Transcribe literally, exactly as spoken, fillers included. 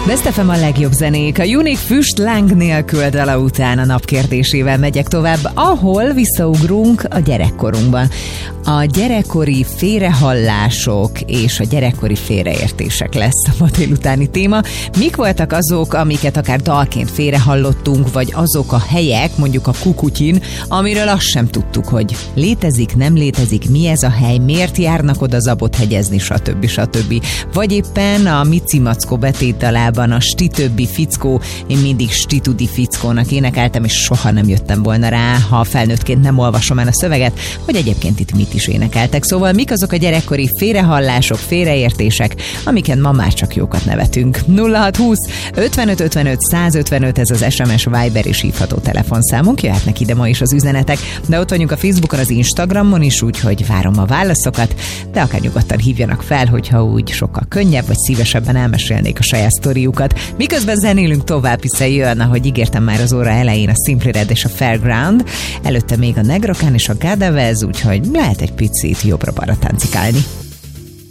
Best ef em a legjobb zenék. A Unique füst láng nélkül dala után a nap kérdésével megyek tovább, ahol visszaugrunk a gyerekkorunkban. A gyerekkori félrehallások és a gyerekkori félreértések lesz a ma délutáni téma. Mik voltak azok, amiket akár dalként félrehallottunk, vagy azok a helyek, mondjuk a Kukutyin, amiről azt sem tudtuk, hogy létezik, nem létezik, mi ez a hely, miért járnak oda zabot hegyezni, stb. stb. Vagy éppen a Mici Mackó betétdalában a Sti többi fickó, én mindig Sti tudi fickónak énekeltem, és soha nem jöttem volna rá, ha felnőttként nem olvasom el a szöveget, hogy egyébként itt mit is énekeltek. Szóval mik azok a gyerekkori félrehallások, félreértések, amiken ma már csak jókat nevetünk. nulla hat húsz ötvenöt ötvenöt százötvenöt ez az es em es, Viber és hívható telefonszámunk, jöhetnek ide ma is az üzenetek, de ott vagyunk a Facebookon, az Instagramon is, úgyhogy várom a válaszokat, de akár nyugodtan hívjanak fel, hogyha úgy sokkal könnyebb, vagy szívesebben elmesélnék a saját sztoriukat. Miközben zenélünk tovább, hiszen jön, ahogy ígértem már az óra elején, a Simply Red és a Fairground, előtte még a Negrokán és a Gadavez, úgyhogy lehet egy picit jobbra-balra táncikálni.